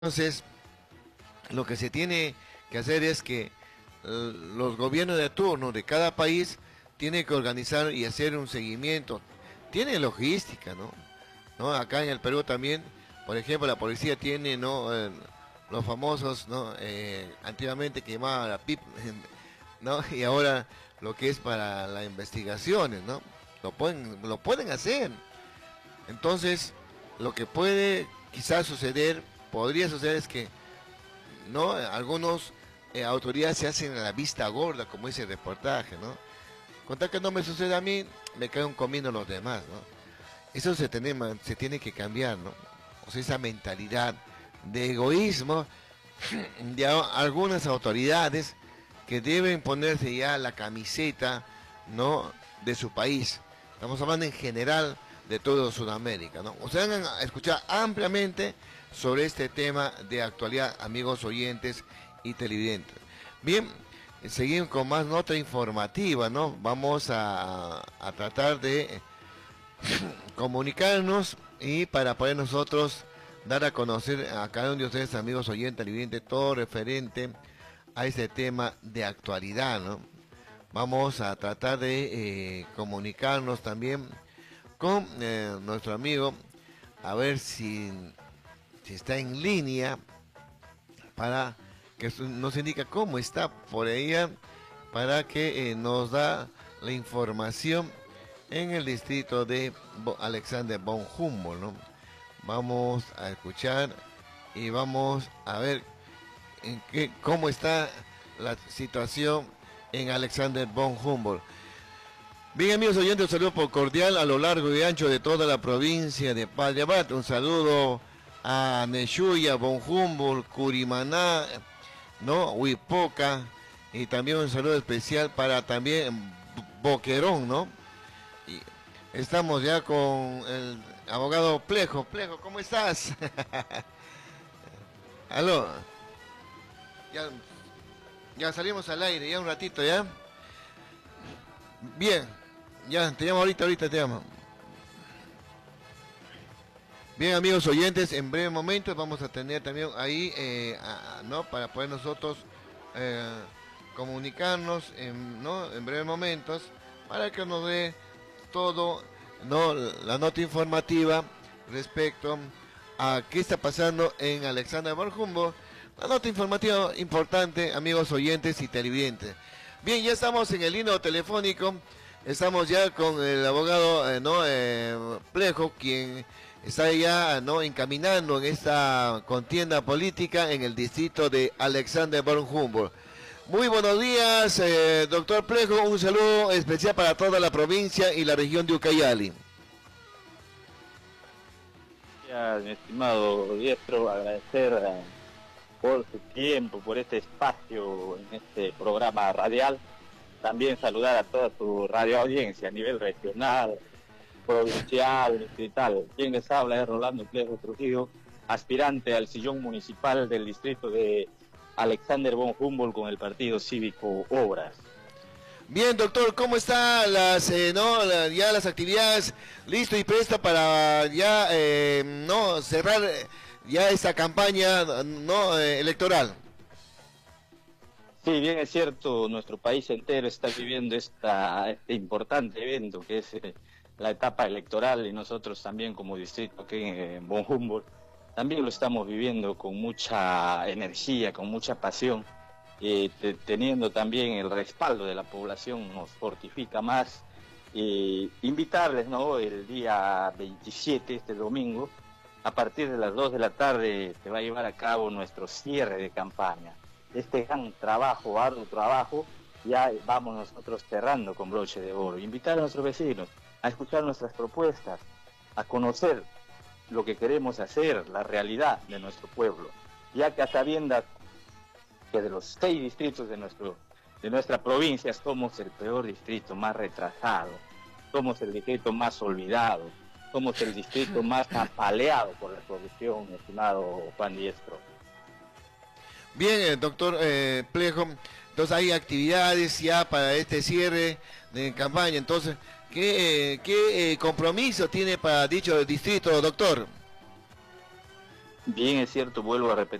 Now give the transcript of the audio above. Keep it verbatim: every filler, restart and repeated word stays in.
Entonces, lo que se tiene que hacer es que eh, los gobiernos de turno de cada país tienen que organizar y hacer un seguimiento. Tiene logística, ¿no? ¿No? Acá en el Perú también, por ejemplo, la policía tiene, ¿no? Eh, los famosos, ¿no? Eh, antiguamente quemaba la P I P, ¿no? Y ahora lo que es para las investigaciones, ¿no? Lo pueden, lo pueden hacer. Entonces, lo que puede quizás suceder, podría suceder es que, ¿no? Algunos eh, autoridades se hacen a la vista gorda, como dice el reportaje, ¿no? Con tal que no me suceda a mí, me caen comiendo los demás, ¿no? Eso se tiene, se tiene que cambiar, ¿no? O sea, esa mentalidad de egoísmo de algunas autoridades que deben ponerse ya la camiseta, ¿no? De su país. Estamos hablando en general de todo Sudamérica, ¿no? O sea, van a escuchar ampliamente sobre este tema de actualidad, amigos oyentes y televidentes. Bien, seguimos con más nota informativa, ¿no? Vamos a, a tratar de comunicarnos y para poder nosotros dar a conocer a cada uno de ustedes, amigos oyentes, televidentes, todo referente a este tema de actualidad, ¿no? Vamos a tratar de eh, comunicarnos también con eh, nuestro amigo, a ver si, si está en línea, para que nos indique cómo está por ella, para que eh, nos da la información en el distrito de Alexander von Humboldt, ¿no? Vamos a escuchar y vamos a ver en qué, cómo está la situación en Alexander von Humboldt. Bien, amigos oyentes, un saludo cordial a lo largo y ancho de toda la provincia de Pallabat. Un saludo a Neshuya, von Humboldt, Curimaná, ¿no? Huipoca, y también un saludo especial para también Boquerón, ¿no? Y estamos ya con el abogado Plejo. Plejo, ¿cómo estás? Aló. Ya, ya salimos al aire, ya un ratito, ¿ya? Bien, ya, te llamo ahorita, ahorita te llamo. Bien, amigos oyentes, en breve momento vamos a tener también ahí, eh, a, ¿no? Para poder nosotros eh, comunicarnos, en, ¿no? En breves momentos, para que nos dé todo, ¿no? La nota informativa respecto a qué está pasando en Alexander von Humboldt. La nota informativa importante, amigos oyentes y televidentes. Bien, ya estamos en el hilo telefónico, estamos ya con el abogado eh, ¿no? eh, Plejo, quien está ya, ¿no? encaminando en esta contienda política en el distrito de Alexander von Humboldt. Muy buenos días, eh, doctor Plejo, un saludo especial para toda la provincia y la región de Ucayali. Gracias, mi estimado Diestro, agradecer eh, por su tiempo, por este espacio en este programa radial. También saludar a toda su radio audiencia a nivel regional, provincial, distrital. Quien les habla es Rolando Plejo Trujillo, aspirante al sillón municipal del distrito de Alexander von Humboldt con el Partido Cívico Obras. Bien, doctor, ¿cómo están las, eh, no, la, ya las actividades? Listo y presto para ya, eh, no, cerrar ya esta campaña, no, eh, electoral. Sí, bien es cierto, nuestro país entero está viviendo esta, este importante evento que es eh, la etapa electoral, y nosotros también como distrito aquí en von Humboldt también lo estamos viviendo con mucha energía, con mucha pasión, eh, te, teniendo también el respaldo de la población nos fortifica más. Eh, invitarles, ¿no? El día veintisiete, este domingo, a partir de las dos de la tarde se va a llevar a cabo nuestro cierre de campaña. Este gran trabajo, arduo trabajo, ya vamos nosotros cerrando con broche de oro. Invitar a nuestros vecinos a escuchar nuestras propuestas, a conocer lo que queremos hacer, la realidad de nuestro pueblo, ya que a sabiendas que de los seis distritos de, nuestro, de nuestra provincia somos el peor distrito, más retrasado, somos el distrito más olvidado, somos el distrito más apaleado por la corrupción, estimado Juan Diestro. Bien, eh, doctor eh, Plejo, entonces hay actividades ya para este cierre de campaña. Entonces, ¿qué, eh, qué eh, compromiso tiene para dicho distrito, doctor? Bien es cierto, vuelvo a repetir.